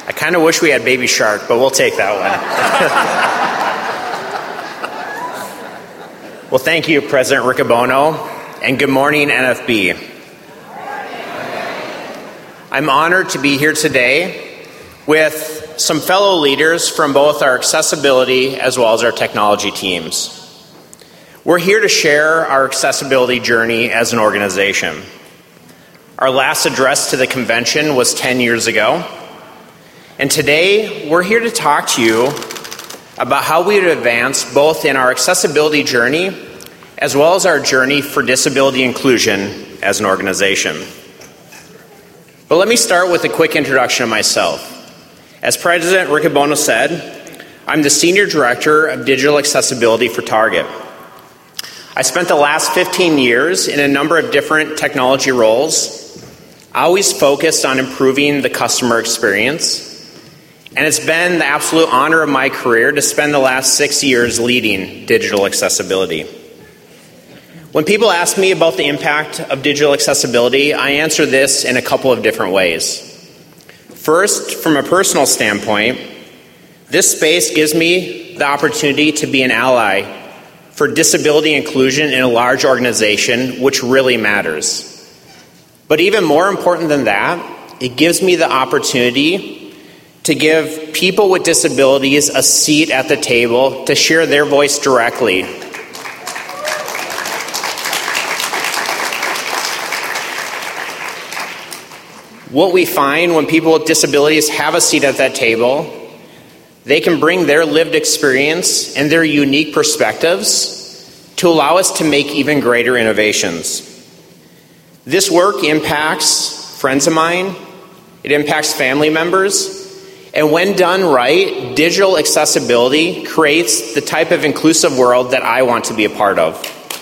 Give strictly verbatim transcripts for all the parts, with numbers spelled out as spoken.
I kind of wish we had Baby Shark, but we'll take that one. Well, thank you, President Riccobono, and good morning, N F B. I'm honored to be here today with some fellow leaders from both our accessibility as well as our technology teams. We're here to share our accessibility journey as an organization. Our last address to the convention was ten years ago. And today, we're here to talk to you about how we would advance both in our accessibility journey as well as our journey for disability inclusion as an organization. But let me start with a quick introduction of myself. As President Riccobono said, I'm the Senior Director of Digital Accessibility for Target. I spent the last fifteen years in a number of different technology roles, always focused on improving the customer experience. And it's been the absolute honor of my career to spend the last six years leading digital accessibility. When people ask me about the impact of digital accessibility, I answer this in a couple of different ways. First, from a personal standpoint, this space gives me the opportunity to be an ally for disability inclusion in a large organization, which really matters. But even more important than that, it gives me the opportunity to give people with disabilities a seat at the table to share their voice directly. What we find when people with disabilities have a seat at that table, they can bring their lived experience and their unique perspectives to allow us to make even greater innovations. This work impacts friends of mine, it impacts family members, and when done right, digital accessibility creates the type of inclusive world that I want to be a part of.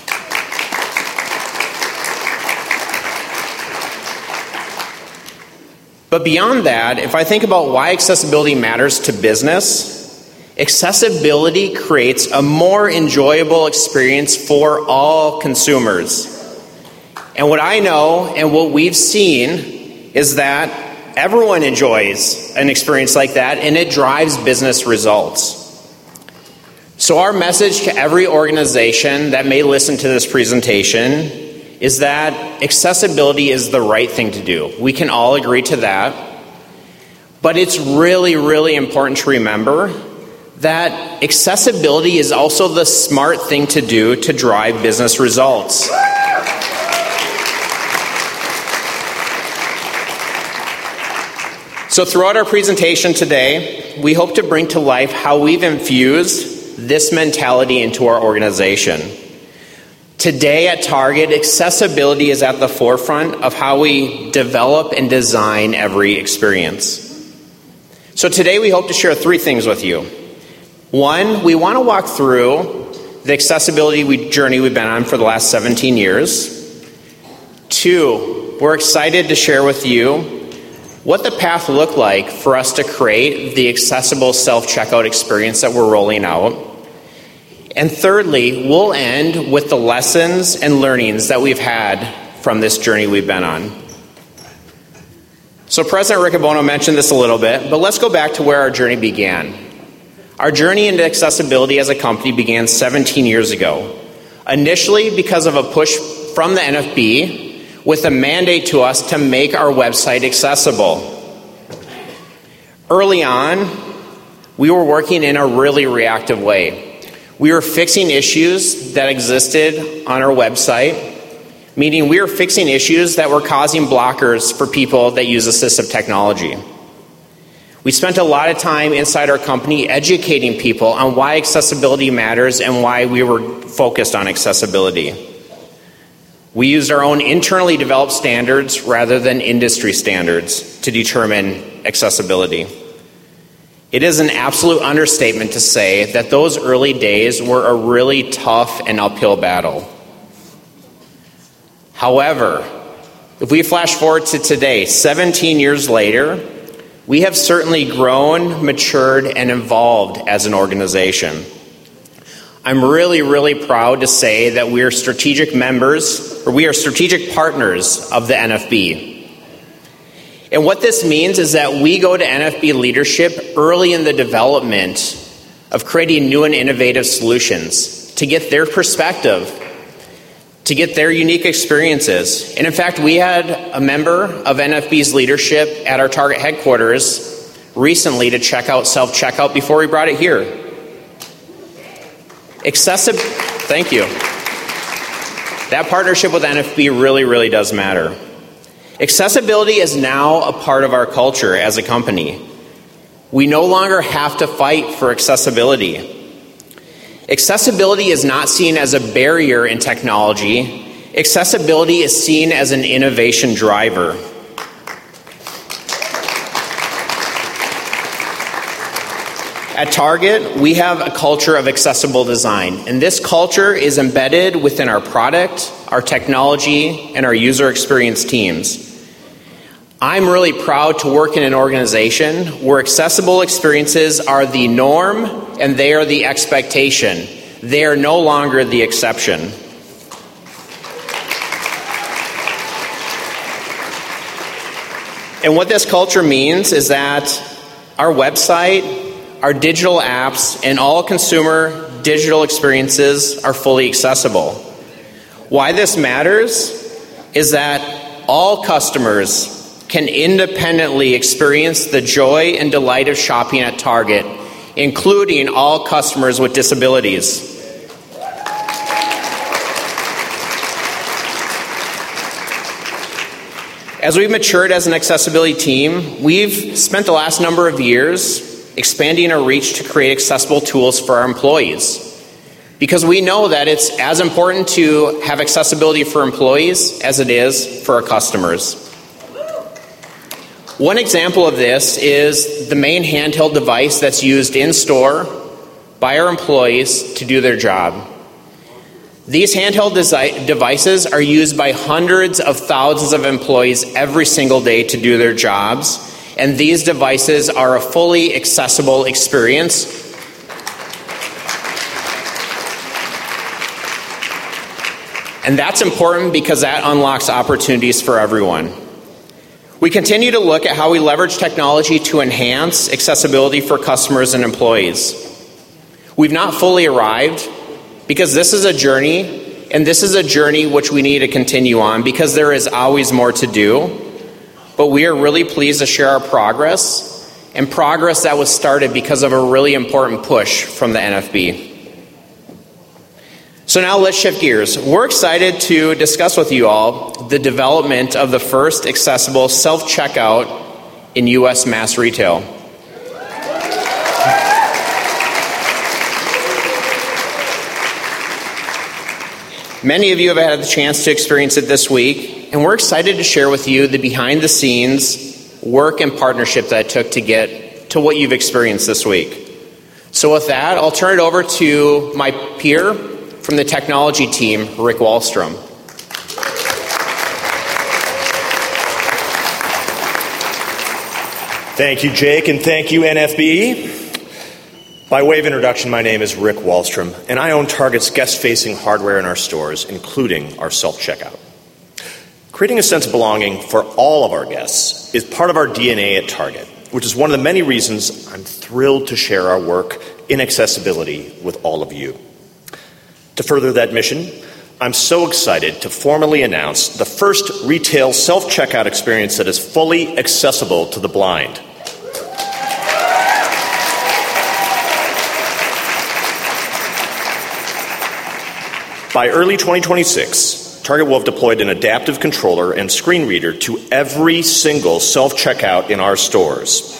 But beyond that, if I think about why accessibility matters to business, accessibility creates a more enjoyable experience for all consumers. And what I know and what we've seen is that everyone enjoys an experience like that, and it drives business results. So our message to every organization that may listen to this presentation is that accessibility is the right thing to do. We can all agree to that. But it's really, really important to remember that accessibility is also the smart thing to do to drive business results. So throughout our presentation today, we hope to bring to life how we've infused this mentality into our organization. Today at Target, accessibility is at the forefront of how we develop and design every experience. So today we hope to share three things with you. One, we want to walk through the accessibility journey we've been on for the last seventeen years. Two, we're excited to share with you what the path looked like for us to create the accessible self-checkout experience that we're rolling out. And thirdly, we'll end with the lessons and learnings that we've had from this journey we've been on. So President Riccobono mentioned this a little bit, but let's go back to where our journey began. Our journey into accessibility as a company began seventeen years ago, initially because of a push from the N F B with a mandate to us to make our website accessible. Early on, we were working in a really reactive way. We were fixing issues that existed on our website, meaning we were fixing issues that were causing blockers for people that use assistive technology. We spent a lot of time inside our company educating people on why accessibility matters and why we were focused on accessibility. We used our own internally developed standards rather than industry standards to determine accessibility. It is an absolute understatement to say that those early days were a really tough and uphill battle. However, if we flash forward to today, seventeen years later, we have certainly grown, matured, and evolved as an organization. I'm really, really proud to say that we are strategic members, or we are strategic partners of the N F B. And what this means is that we go to N F B leadership early in the development of creating new and innovative solutions to get their perspective, to get their unique experiences. And in fact, we had a member of N F B's leadership at our Target headquarters recently to check out self-checkout before we brought it here. Accessib- Thank you. That partnership with N F B really, really does matter. Accessibility is now a part of our culture as a company. We no longer have to fight for accessibility. Accessibility is not seen as a barrier in technology. Accessibility is seen as an innovation driver. At Target, we have a culture of accessible design, and this culture is embedded within our product, our technology, and our user experience teams. I'm really proud to work in an organization where accessible experiences are the norm and they are the expectation. They are no longer the exception. And what this culture means is that our website, our digital apps, and all consumer digital experiences are fully accessible. Why this matters is that all customers can independently experience the joy and delight of shopping at Target, including all customers with disabilities. As we've matured as an accessibility team, we've spent the last number of years expanding our reach to create accessible tools for our employees. Because we know that it's as important to have accessibility for employees as it is for our customers. One example of this is the main handheld device that's used in-store by our employees to do their job. These handheld desi- devices are used by hundreds of thousands of employees every single day to do their jobs, and these devices are a fully accessible experience. And that's important because that unlocks opportunities for everyone. We continue to look at how we leverage technology to enhance accessibility for customers and employees. We've not fully arrived because this is a journey, and this is a journey which we need to continue on because there is always more to do. But we are really pleased to share our progress, and progress that was started because of a really important push from the N F B. So now let's shift gears. We're excited to discuss with you all the development of the first accessible self-checkout in U S mass retail. Many of you have had the chance to experience it this week, and we're excited to share with you the behind-the-scenes work and partnership that it took to get to what you've experienced this week. So with that, I'll turn it over to my peer from the technology team, Rick Wallstrom. Thank you, Jake, and thank you, N F B. By way of introduction, my name is Rick Wallstrom, and I own Target's guest-facing hardware in our stores, including our self-checkout. Creating a sense of belonging for all of our guests is part of our D N A at Target, which is one of the many reasons I'm thrilled to share our work in accessibility with all of you. To further that mission, I'm so excited to formally announce the first retail self-checkout experience that is fully accessible to the blind. By early twenty twenty-six, Target will have deployed an adaptive controller and screen reader to every single self-checkout in our stores.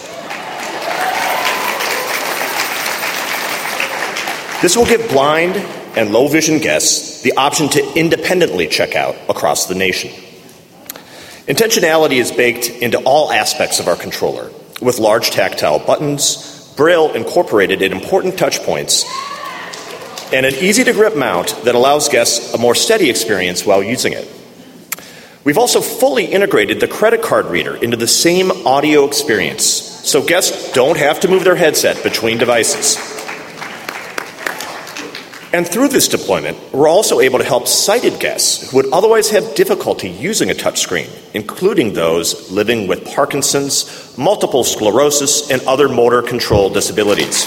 This will give blind and low-vision guests the option to independently check out across the nation. Intentionality is baked into all aspects of our controller, with large tactile buttons, Braille incorporated at important touch points, and an easy-to-grip mount that allows guests a more steady experience while using it. We've also fully integrated the credit card reader into the same audio experience, so guests don't have to move their headset between devices. And through this deployment, we're also able to help sighted guests who would otherwise have difficulty using a touchscreen, including those living with Parkinson's, multiple sclerosis, and other motor control disabilities.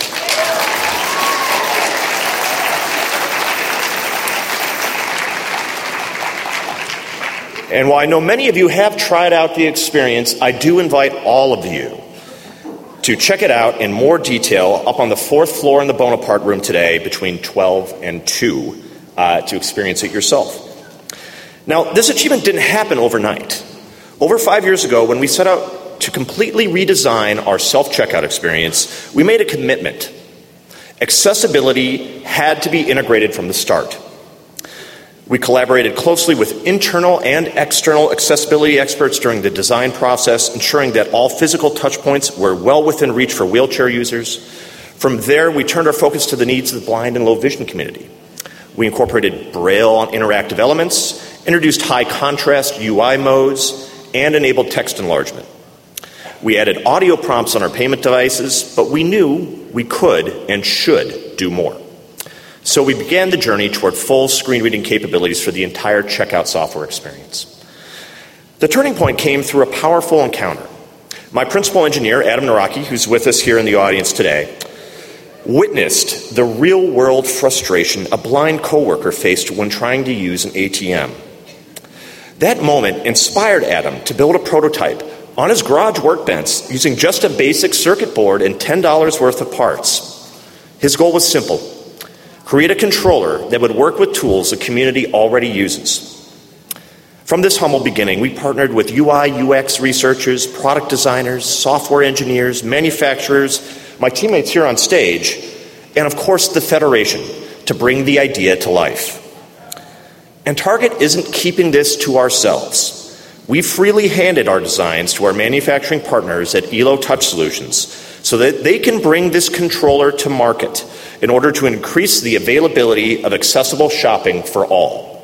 And while I know many of you have tried out the experience, I do invite all of you to check it out in more detail up on the fourth floor in the Bonaparte room today between twelve and two uh, to experience it yourself. Now, this achievement didn't happen overnight. Over five years ago, when we set out to completely redesign our self-checkout experience, we made a commitment. Accessibility had to be integrated from the start. We collaborated closely with internal and external accessibility experts during the design process, ensuring that all physical touchpoints were well within reach for wheelchair users. From there, we turned our focus to the needs of the blind and low vision community. We incorporated Braille interactive elements, introduced high contrast U I modes, and enabled text enlargement. We added audio prompts on our payment devices, but we knew we could and should do more. So we began the journey toward full screen reading capabilities for the entire checkout software experience. The turning point came through a powerful encounter. My principal engineer, Adam Naraki, who's with us here in the audience today, witnessed the real-world frustration a blind coworker faced when trying to use an A T M. That moment inspired Adam to build a prototype on his garage workbench using just a basic circuit board and ten dollars worth of parts. His goal was simple: create a controller that would work with tools the community already uses. From this humble beginning, we partnered with U I U X researchers, product designers, software engineers, manufacturers, my teammates here on stage, and of course the Federation to bring the idea to life. And Target isn't keeping this to ourselves. We freely handed our designs to our manufacturing partners at Elo Touch Solutions so that they can bring this controller to market in order to increase the availability of accessible shopping for all.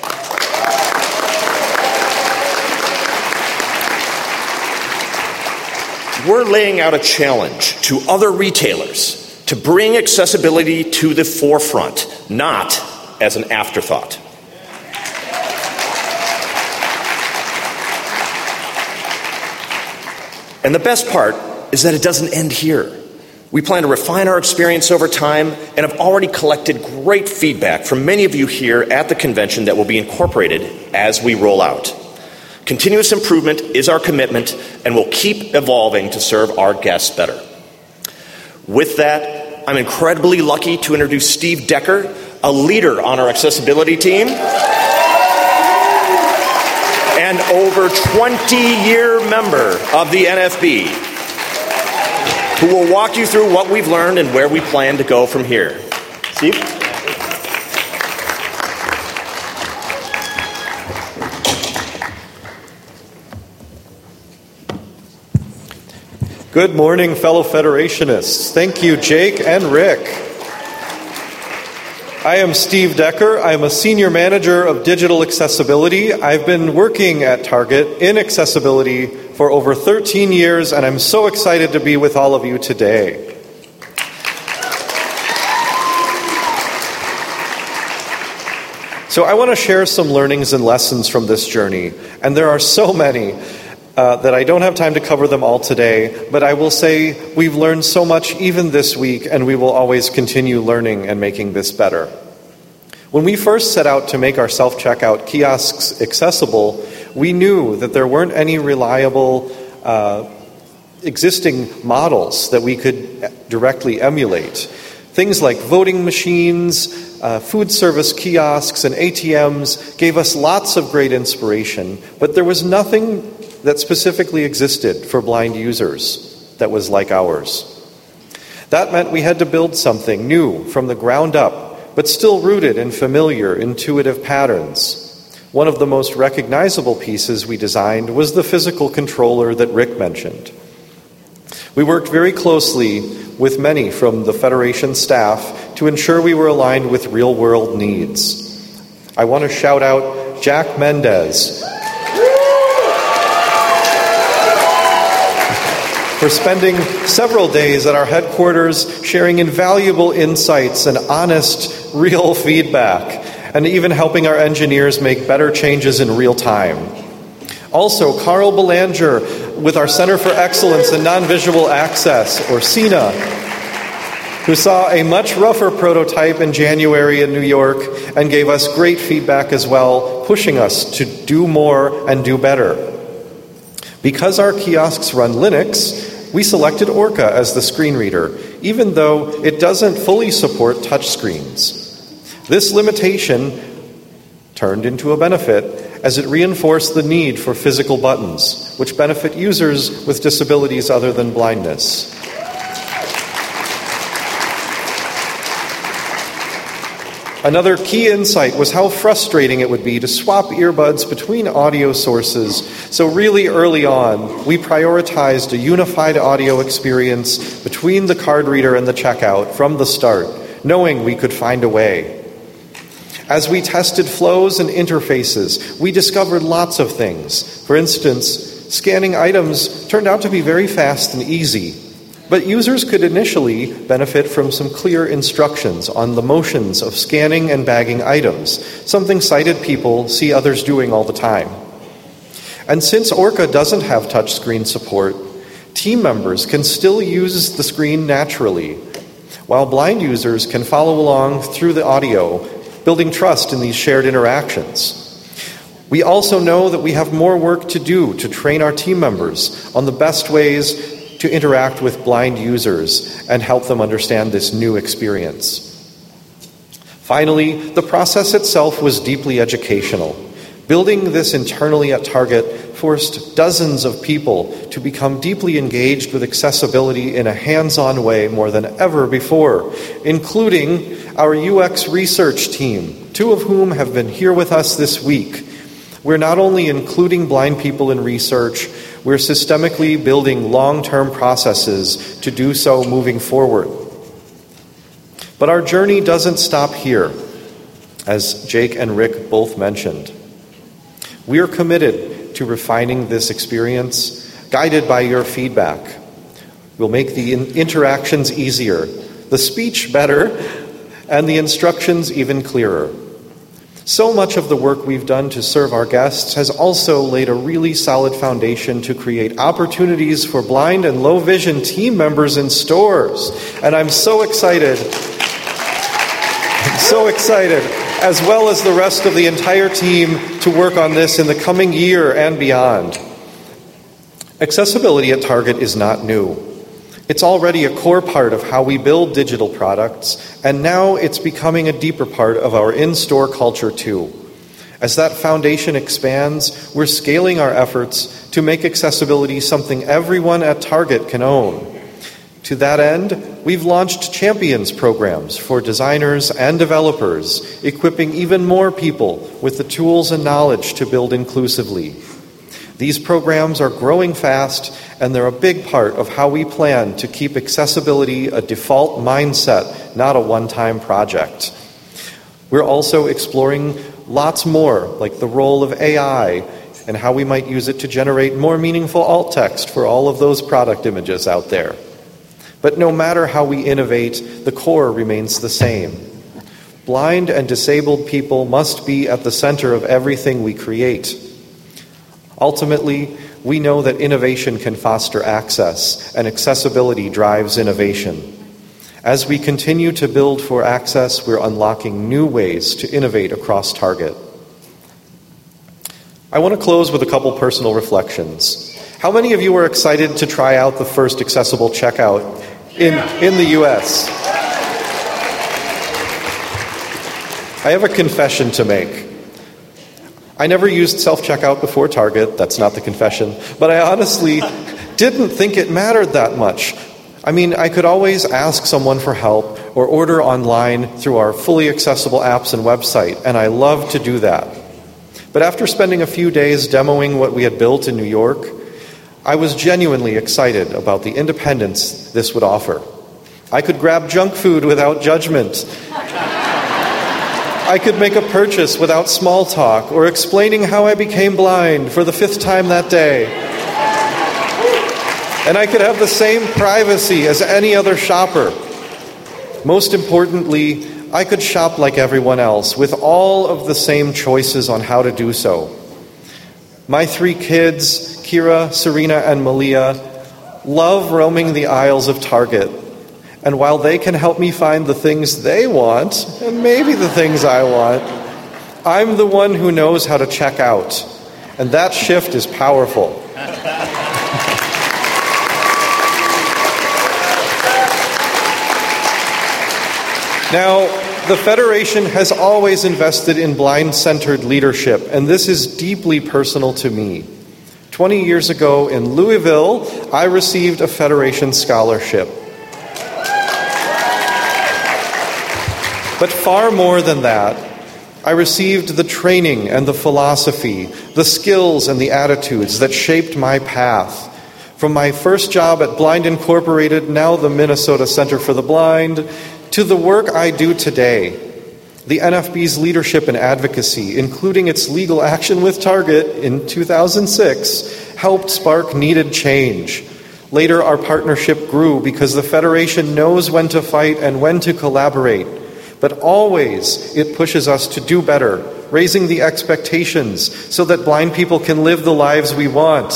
We're laying out a challenge to other retailers to bring accessibility to the forefront, not as an afterthought. And the best part is that it doesn't end here. We plan to refine our experience over time and have already collected great feedback from many of you here at the convention that will be incorporated as we roll out. Continuous improvement is our commitment, and we'll keep evolving to serve our guests better. With that, I'm incredibly lucky to introduce Steve Decker, a leader on our accessibility team, and over twenty-year member of the N F B, who will walk you through what we've learned and where we plan to go from here. Steve? Good morning, fellow Federationists. Thank you, Jake and Rick. I am Steve Decker. I am a Senior Manager of Digital Accessibility. I've been working at Target in accessibility for over thirteen years, and I'm so excited to be with all of you today. So I want to share some learnings and lessons from this journey, and there are so many uh, that I don't have time to cover them all today, but I will say we've learned so much even this week, and we will always continue learning and making this better. When we first set out to make our self-checkout kiosks accessible, we knew that there weren't any reliable uh, existing models that we could directly emulate. Things like voting machines, uh, food service kiosks, and A T Ms gave us lots of great inspiration, but there was nothing that specifically existed for blind users that was like ours. That meant we had to build something new from the ground up, but still rooted in familiar, intuitive patterns. One of the most recognizable pieces we designed was the physical controller that Rick mentioned. We worked very closely with many from the Federation staff to ensure we were aligned with real-world needs. I want to shout out Jack Mendez, for spending several days at our headquarters sharing invaluable insights and honest, real feedback, and even helping our engineers make better changes in real time. Also, Carl Belanger with our Center for Excellence in Non-Visual Access, or C I N A, who saw a much rougher prototype in January in New York and gave us great feedback as well, pushing us to do more and do better. Because our kiosks run Linux, we selected Orca as the screen reader, even though it doesn't fully support touchscreens. This limitation turned into a benefit as it reinforced the need for physical buttons, which benefit users with disabilities other than blindness. Another key insight was how frustrating it would be to swap earbuds between audio sources. So really early on, we prioritized a unified audio experience between the card reader and the checkout from the start, knowing we could find a way. As we tested flows and interfaces, we discovered lots of things. For instance, scanning items turned out to be very fast and easy. But users could initially benefit from some clear instructions on the motions of scanning and bagging items, something sighted people see others doing all the time. And since Orca doesn't have touchscreen support, team members can still use the screen naturally, while blind users can follow along through the audio, building trust in these shared interactions. We also know that we have more work to do to train our team members on the best ways to interact with blind users and help them understand this new experience. Finally, the process itself was deeply educational. Building this internally at Target forced dozens of people to become deeply engaged with accessibility in a hands-on way more than ever before, including our U X research team, two of whom have been here with us this week. We're not only including blind people in research, we're systemically building long-term processes to do so moving forward. But our journey doesn't stop here, as Jake and Rick both mentioned. We are committed to refining this experience, guided by your feedback. We'll make the in- interactions easier, the speech better, and the instructions even clearer. So much of the work we've done to serve our guests has also laid a really solid foundation to create opportunities for blind and low vision team members in stores. And I'm so excited, I'm so excited, as well as the rest of the entire team, to work on this in the coming year and beyond. Accessibility at Target is not new. It's already a core part of how we build digital products, and now it's becoming a deeper part of our in-store culture too. As that foundation expands, we're scaling our efforts to make accessibility something everyone at Target can own. To that end, we've launched Champions programs for designers and developers, equipping even more people with the tools and knowledge to build inclusively. These programs are growing fast, and they're a big part of how we plan to keep accessibility a default mindset, not a one-time project. We're also exploring lots more, like the role of A I and how we might use it to generate more meaningful alt text for all of those product images out there. But no matter how we innovate, the core remains the same. Blind and disabled people must be at the center of everything we create. Ultimately, we know that innovation can foster access, and accessibility drives innovation. As we continue to build for access, we're unlocking new ways to innovate across Target. I want to close with a couple personal reflections. How many of you are excited to try out the first accessible checkout in, in the U S? I have a confession to make. I never used self-checkout before Target, that's not the confession, but I honestly didn't think it mattered that much. I mean, I could always ask someone for help or order online through our fully accessible apps and website, and I love to do that. But after spending a few days demoing what we had built in New York, I was genuinely excited about the independence this would offer. I could grab junk food without judgment. I could make a purchase without small talk or explaining how I became blind for the fifth time that day. And I could have the same privacy as any other shopper. Most importantly, I could shop like everyone else with all of the same choices on how to do so. My three kids, Kira, Serena, and Malia, love roaming the aisles of Target. And while they can help me find the things they want, and maybe the things I want, I'm the one who knows how to check out. And that shift is powerful. Now, the Federation has always invested in blind-centered leadership, and this is deeply personal to me. Twenty years ago in Louisville, I received a Federation scholarship. But far more than that, I received the training and the philosophy, the skills and the attitudes that shaped my path. From my first job at Blind Incorporated, now the Minnesota Center for the Blind, to the work I do today. The N F B's leadership and advocacy, including its legal action with Target in two thousand six, helped spark needed change. Later, our partnership grew because the Federation knows when to fight and when to collaborate. But always, it pushes us to do better, raising the expectations so that blind people can live the lives we want.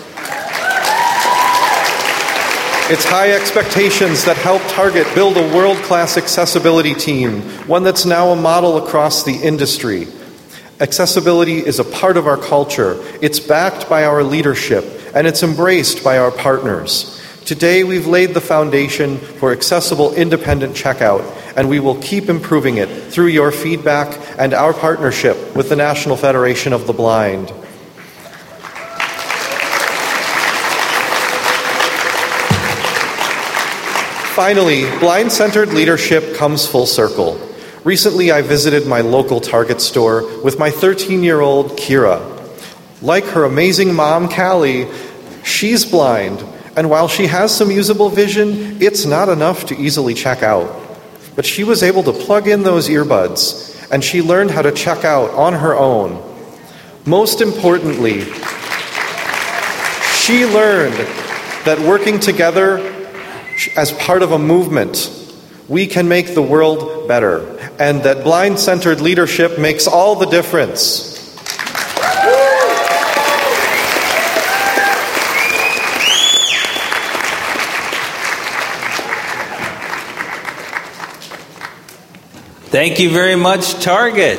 It's high expectations that help Target build a world-class accessibility team, one that's now a model across the industry. Accessibility is a part of our culture, it's backed by our leadership, and it's embraced by our partners. Today, we've laid the foundation for accessible independent checkout, and we will keep improving it through your feedback and our partnership with the National Federation of the Blind. Finally, blind-centered leadership comes full circle. Recently, I visited my local Target store with my thirteen-year-old Kira. Like her amazing mom, Callie, she's blind, and while she has some usable vision, it's not enough to easily check out. But she was able to plug in those earbuds, and she learned how to check out on her own. Most importantly, she learned that working together as part of a movement, we can make the world better, and that blind-centered leadership makes all the difference. Thank you very much, Target.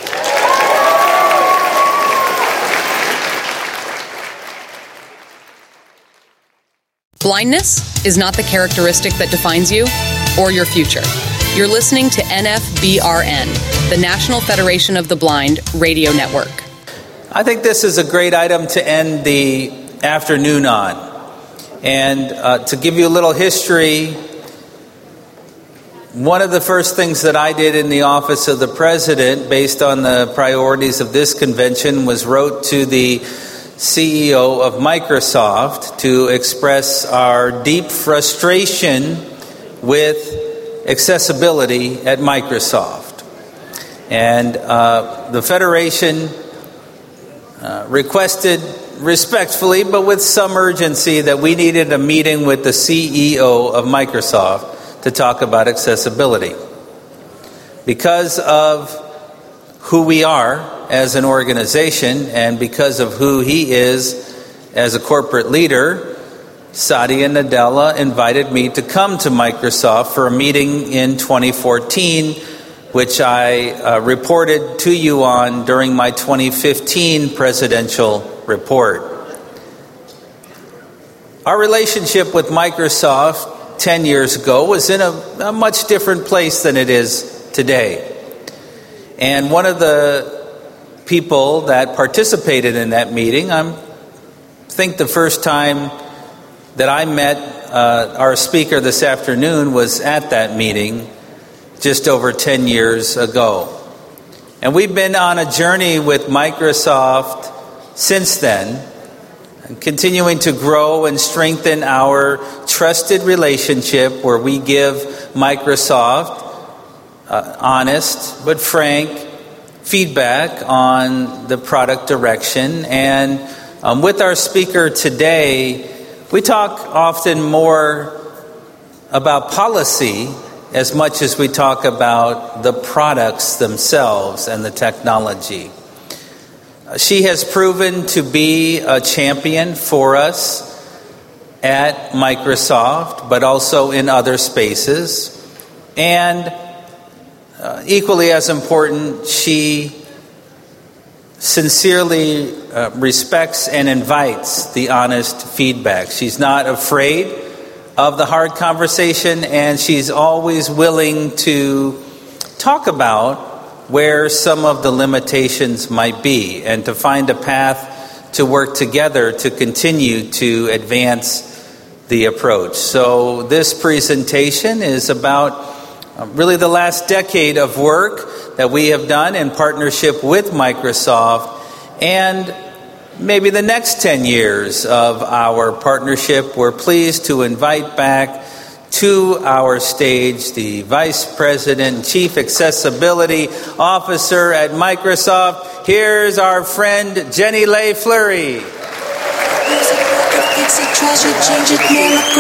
Blindness is not the characteristic that defines you or your future. You're listening to N F B R N, the National Federation of the Blind radio network. I think this is a great item to end the afternoon on. And uh, to give you a little history, one of the first things that I did in the office of the president, based on the priorities of this convention, was wrote to the C E O of Microsoft to express our deep frustration with accessibility at Microsoft. And uh, the Federation uh, requested respectfully, but with some urgency, that we needed a meeting with the C E O of Microsoft to talk about accessibility. Because of who we are as an organization, and because of who he is as a corporate leader, Satya Nadella invited me to come to Microsoft for a meeting in twenty fourteen, which I uh, reported to you on during my twenty fifteen presidential report. Our relationship with Microsoft ten years ago was in a, a much different place than it is today. And one of the people that participated in that meeting, I think the first time that I met uh, our speaker this afternoon was at that meeting just over ten years ago. And we've been on a journey with Microsoft since then, continuing to grow and strengthen our trusted relationship where we give Microsoft uh, honest but frank feedback on the product direction. And um, with our speaker today, We talk often more about policy as much as we talk about the products themselves and the technology. She has proven to be a champion for us at Microsoft, but also in other spaces. And uh, equally as important, she sincerely uh, respects and invites the honest feedback. She's not afraid of the hard conversation, and she's always willing to talk about where some of the limitations might be and to find a path to work together to continue to advance the approach. So this presentation is about uh, really the last decade of work that we have done in partnership with Microsoft, and maybe the next ten years of our partnership. We're pleased to invite back to our stage the Vice President and Chief Accessibility Officer at Microsoft. Here's our friend Jenny Leigh Fleury. Fix it, treasure, change it,